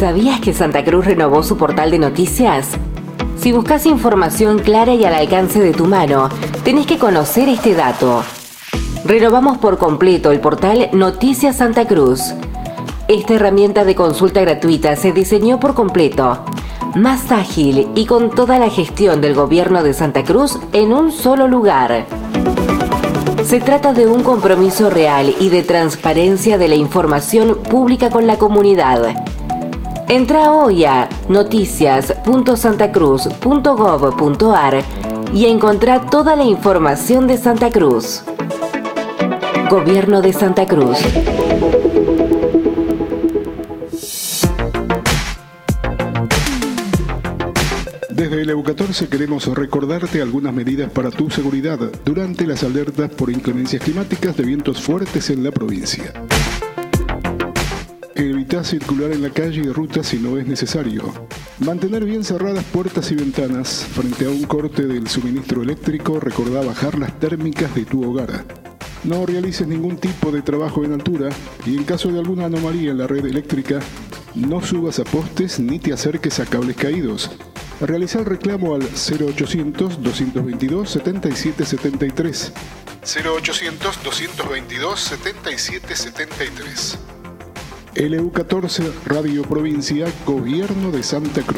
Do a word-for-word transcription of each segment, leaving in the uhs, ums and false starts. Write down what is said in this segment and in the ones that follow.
¿Sabías que Santa Cruz renovó su portal de noticias? Si buscas información clara y al alcance de tu mano, tenés que conocer este dato. Renovamos por completo el portal Noticias Santa Cruz. Esta herramienta de consulta gratuita se diseñó por completo, más ágil y con toda la gestión del gobierno de Santa Cruz en un solo lugar. Se trata de un compromiso real y de transparencia de la información pública con la comunidad. Entra hoy a noticias punto santacruz punto gov punto ar y encontrá toda la información de Santa Cruz. Gobierno de Santa Cruz. Desde el E U catorce queremos recordarte algunas medidas para tu seguridad durante las alertas por inclemencias climáticas de vientos fuertes en la provincia. Evita circular en la calle y ruta si no es necesario. Mantener bien cerradas puertas y ventanas. Frente a un corte del suministro eléctrico, recordá bajar las térmicas de tu hogar. No realices ningún tipo de trabajo en altura y en caso de alguna anomalía en la red eléctrica, no subas a postes ni te acerques a cables caídos. Realiza el reclamo al cero ochocientos, doscientos veintidós, setenta y siete setenta y tres. cero ochocientos, doscientos veintidós, setenta y siete setenta y tres. El E U catorce, Radio Provincia, Gobierno de Santa Cruz.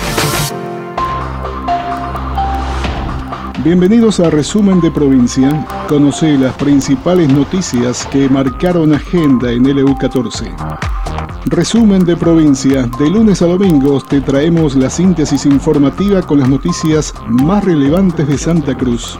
Bienvenidos a Resumen de Provincia. Conoce las principales noticias que marcaron agenda en el E U catorce. Resumen de Provincia. De lunes a domingos te traemos la síntesis informativa con las noticias más relevantes de Santa Cruz.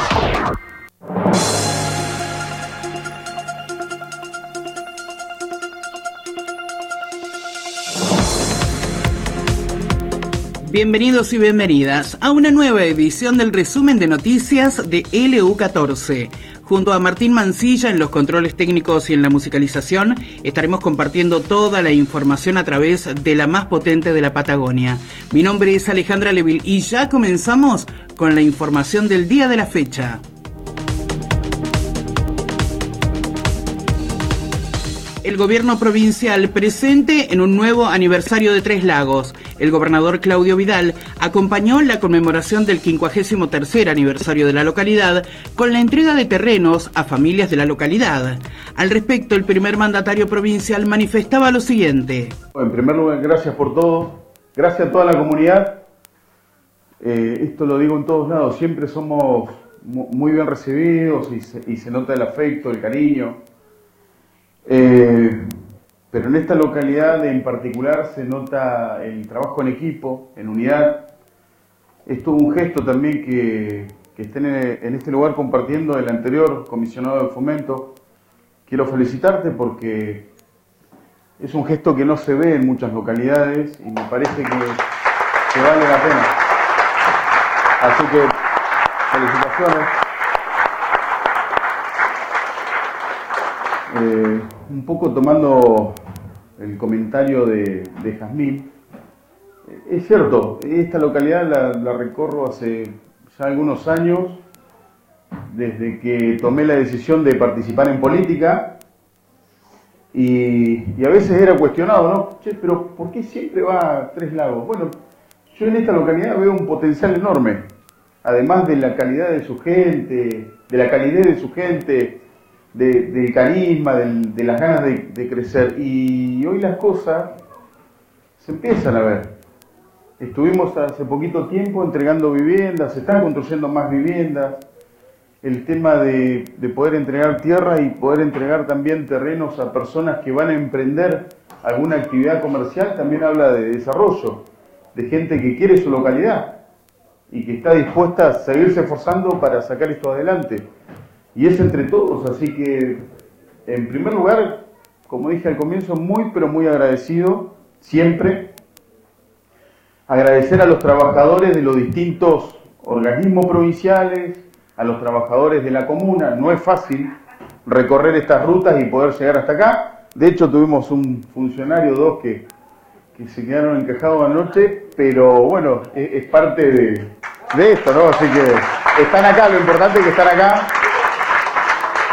Bienvenidos y bienvenidas a una nueva edición del resumen de noticias de L E U catorce. Junto a Martín Mancilla en los controles técnicos y en la musicalización, estaremos compartiendo toda la información a través de la más potente de la Patagonia. Mi nombre es Alejandra Leville y ya comenzamos con la información del día de la fecha. El gobierno provincial presente en un nuevo aniversario de Tres Lagos. El gobernador Claudio Vidal acompañó la conmemoración del quincuagésimo tercer aniversario de la localidad con la entrega de terrenos a familias de la localidad. Al respecto, el primer mandatario provincial manifestaba lo siguiente. En primer lugar, gracias por todo. Gracias a toda la comunidad. Eh, esto lo digo en todos lados. Siempre somos muy bien recibidos y se, y se nota el afecto, el cariño. Eh, pero en esta localidad en particular se nota el trabajo en equipo, en unidad. Es todo un gesto también que, que estén en este lugar compartiendo el anterior comisionado de fomento. Quiero felicitarte porque es un gesto que no se ve en muchas localidades y me parece que, que vale la pena. Así que felicitaciones. Eh, un poco tomando el comentario de, de Jazmín, eh, es cierto, esta localidad la, la recorro hace ya algunos años, desde que tomé la decisión de participar en política, y, y a veces era cuestionado, ¿no? Che, pero ¿por qué siempre va a Tres Lagos? Bueno, yo en esta localidad veo un potencial enorme, además de la calidad de su gente, de la calidez de su gente, De, del carisma, del, de las ganas de, de crecer, y hoy las cosas se empiezan a ver. Estuvimos hace poquito tiempo entregando viviendas, se están construyendo más viviendas, el tema de, de poder entregar tierra y poder entregar también terrenos a personas que van a emprender alguna actividad comercial también habla de desarrollo, de gente que quiere su localidad y que está dispuesta a seguirse esforzando para sacar esto adelante. Y es entre todos, así que, en primer lugar, como dije al comienzo, muy pero muy agradecido, siempre. Agradecer a los trabajadores de los distintos organismos provinciales, a los trabajadores de la comuna. No es fácil recorrer estas rutas y poder llegar hasta acá. De hecho, tuvimos un funcionario, dos, que, que se quedaron encajados anoche, pero bueno, es, es parte de, de esto, ¿no? Así que están acá, lo importante es que están acá.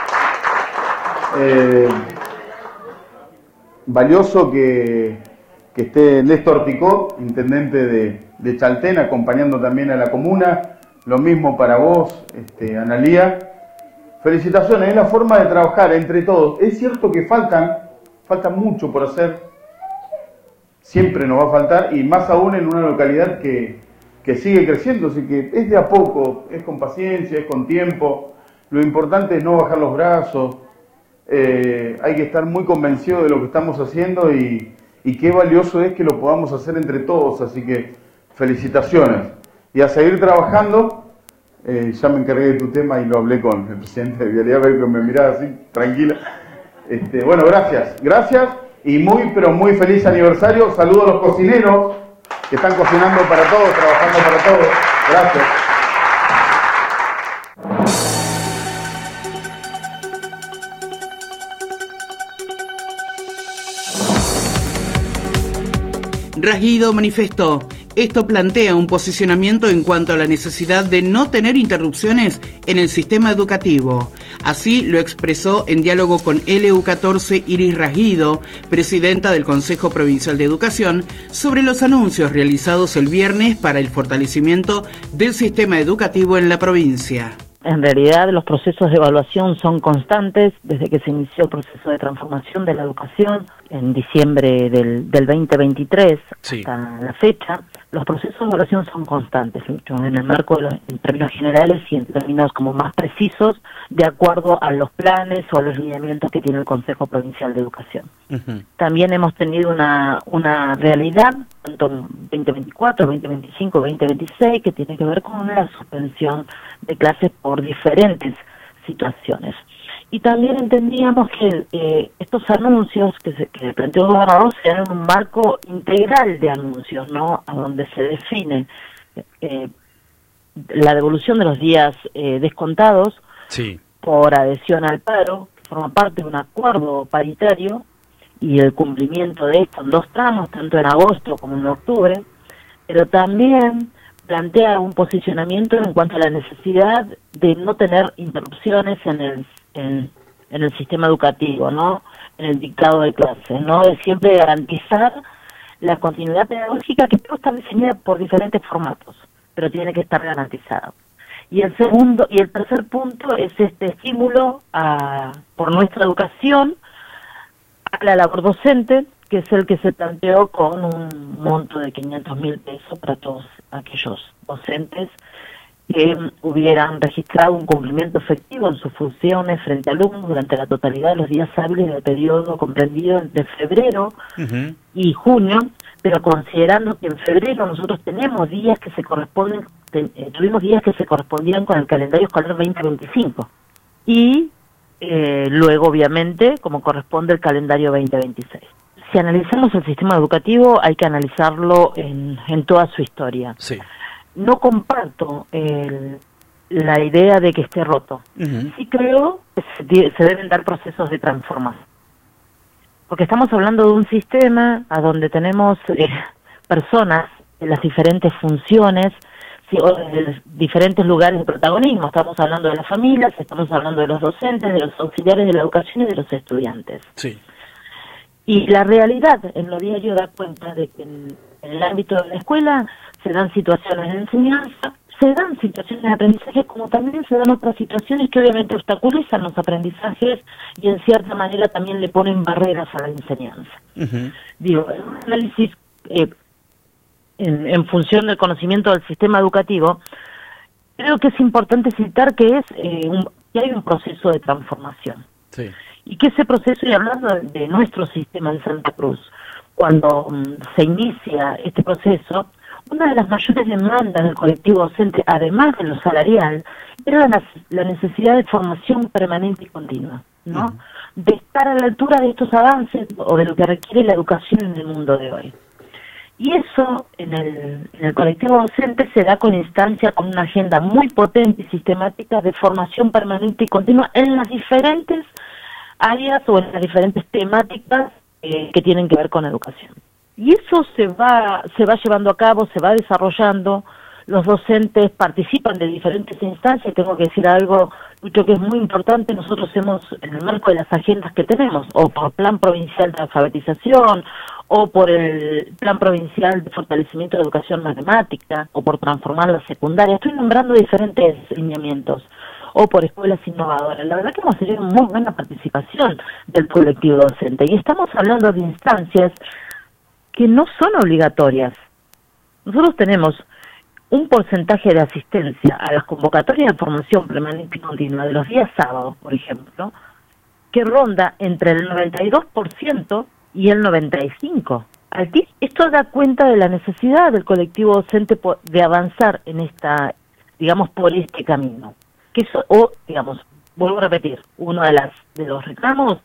Eh, valioso que, que esté Néstor Ticó, intendente de, de Chaltén, acompañando también a la comuna. Lo mismo para vos, este, Analía. Felicitaciones, es la forma de trabajar entre todos. Es cierto que faltan, falta mucho por hacer, siempre nos va a faltar, y más aún en una localidad que, que sigue creciendo, así que es de a poco, es con paciencia, es con tiempo. Lo importante es no bajar los brazos, eh, hay que estar muy convencido de lo que estamos haciendo y, y qué valioso es que lo podamos hacer entre todos, así que felicitaciones. Y a seguir trabajando. Eh, ya me encargué de tu tema y lo hablé con el presidente de Vialidad, que me miraba así, tranquila. Este, bueno, gracias, gracias y muy, pero muy feliz aniversario. Saludo a los cocineros que están cocinando para todos, trabajando para todos. Gracias. Rasguido manifestó: esto plantea un posicionamiento en cuanto a la necesidad de no tener interrupciones en el sistema educativo. Así lo expresó en diálogo con L U catorce Iris Rasguido, presidenta del Consejo Provincial de Educación, sobre los anuncios realizados el viernes para el fortalecimiento del sistema educativo en la provincia. En realidad, los procesos de evaluación son constantes desde que se inició el proceso de transformación de la educación en diciembre del, del veinte veintitrés sí. hasta la fecha. Los procesos de evaluación son constantes, en el marco de los, en términos generales y en términos como más precisos, de acuerdo a los planes o a los lineamientos que tiene el Consejo Provincial de Educación. Uh-huh. También hemos tenido una, una realidad, tanto en veinte veinticuatro, veinte veinticinco, veinte veintiséis, que tiene que ver con la suspensión de clases por diferentes situaciones. Y también entendíamos que eh, estos anuncios que se que planteó el gobernador sean un marco integral de anuncios, ¿no? A donde se define eh, la devolución de los días eh, descontados sí. por adhesión al paro, que forma parte de un acuerdo paritario, y el cumplimiento de esto en dos tramos, tanto en agosto como en octubre, pero también plantea un posicionamiento en cuanto a la necesidad de no tener interrupciones en el en, en el sistema educativo, ¿no? En el dictado de clases, ¿no? De siempre garantizar la continuidad pedagógica, que puede estar diseñada por diferentes formatos, pero tiene que estar garantizado. Y el segundo y el tercer punto es este estímulo a, por nuestra educación a la labor docente, que es el que se planteó con un monto de quinientos mil pesos para todos aquellos docentes que hubieran registrado un cumplimiento efectivo en sus funciones frente a alumnos durante la totalidad de los días hábiles del periodo comprendido entre febrero uh-huh. y junio, pero considerando que en febrero nosotros tenemos días que se corresponden, te, eh, tuvimos días que se correspondían con el calendario escolar veinte veinticinco y eh, luego obviamente como corresponde el calendario veinte veintiséis. Si analizamos el sistema educativo hay que analizarlo en, en toda su historia. Sí. No comparto el, la idea de que esté roto. Uh-huh. Sí creo que se, se deben dar procesos de transformación. Porque estamos hablando de un sistema a donde tenemos eh, personas en las diferentes funciones, sí, o de diferentes lugares de protagonismo. Estamos hablando de las familias, estamos hablando de los docentes, de los auxiliares de la educación y de los estudiantes. Sí. Y la realidad en lo diario da cuenta de que en, en el ámbito de la escuela se dan situaciones de enseñanza, se dan situaciones de aprendizaje, como también se dan otras situaciones que obviamente obstaculizan los aprendizajes y en cierta manera también le ponen barreras a la enseñanza. Uh-huh. Digo, en un análisis eh, en, en función del conocimiento del sistema educativo, creo que es importante citar que es eh, un, que hay un proceso de transformación. Sí. Y que ese proceso, y hablando de, de nuestro sistema en Santa Cruz, cuando um, se inicia este proceso, una de las mayores demandas del colectivo docente, además de lo salarial, era la, la necesidad de formación permanente y continua, ¿no? Uh-huh. De estar a la altura de estos avances o de lo que requiere la educación en el mundo de hoy. Y eso en el, en el colectivo docente se da con instancia, con una agenda muy potente y sistemática de formación permanente y continua en las diferentes áreas o en las diferentes temáticas eh, que tienen que ver con educación. Y eso se va se va llevando a cabo, se va desarrollando, los docentes participan de diferentes instancias. Tengo que decir algo, Lucho, que es muy importante. Nosotros hemos, en el marco de las agendas que tenemos, o por plan provincial de alfabetización, o por el Plan Provincial de Fortalecimiento de Educación Matemática, o por transformar la secundaria. Estoy nombrando diferentes lineamientos, o por escuelas innovadoras. La verdad que hemos tenido muy buena participación del colectivo docente, y estamos hablando de instancias que no son obligatorias. Nosotros tenemos un porcentaje de asistencia a las convocatorias de formación permanente y continua de los días sábados, por ejemplo, que ronda entre el noventa y dos por ciento y el noventa y cinco por ciento. Esto da cuenta de la necesidad del colectivo docente de avanzar en esta, digamos, por este camino. Que eso, o, digamos, vuelvo a repetir, uno de, las, de los reclamos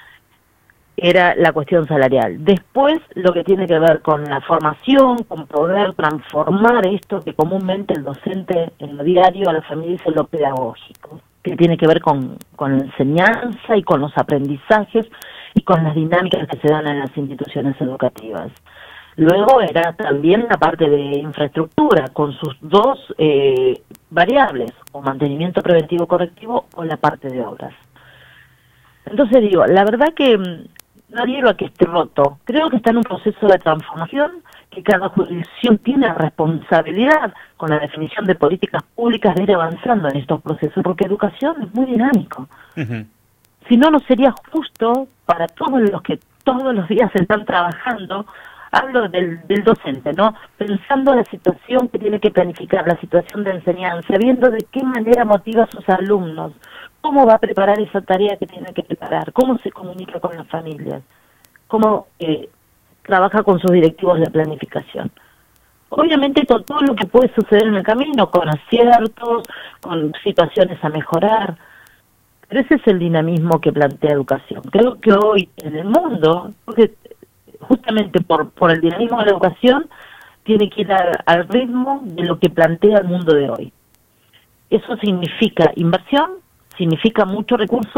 era la cuestión salarial. Después, lo que tiene que ver con la formación, con poder transformar esto que comúnmente el docente en lo diario a la familia dice lo pedagógico, que tiene que ver con, con la enseñanza y con los aprendizajes y con las dinámicas que se dan en las instituciones educativas. Luego era también la parte de infraestructura, con sus dos eh, variables, o mantenimiento preventivo correctivo o la parte de obras. Entonces digo, la verdad que no digo que esté roto, creo que está en un proceso de transformación, que cada jurisdicción tiene responsabilidad con la definición de políticas públicas de ir avanzando en estos procesos, porque educación es muy dinámico. Uh-huh. Si no, no sería justo para todos los que todos los días están trabajando, hablo del, del docente, ¿no? Pensando la situación que tiene que planificar, la situación de enseñanza, viendo de qué manera motiva a sus alumnos, cómo va a preparar esa tarea que tiene que preparar, cómo se comunica con las familias, cómo eh, trabaja con sus directivos de planificación. Obviamente con todo lo que puede suceder en el camino, con aciertos, con situaciones a mejorar, pero ese es el dinamismo que plantea educación. Creo que hoy en el mundo, porque justamente por, por el dinamismo de la educación, tiene que ir a, al ritmo de lo que plantea el mundo de hoy. Eso significa inversión, significa mucho recurso